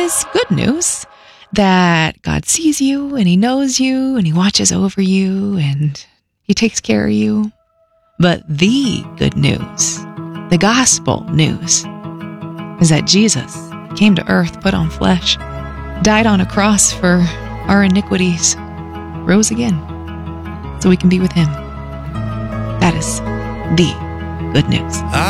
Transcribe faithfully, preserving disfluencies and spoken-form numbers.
is good news that God sees you and he knows you and he watches over you and he takes care of you. But the good news, the gospel news, is that Jesus came to earth, put on flesh, died on a cross for our iniquities, rose again, so we can be with him. That is the good news.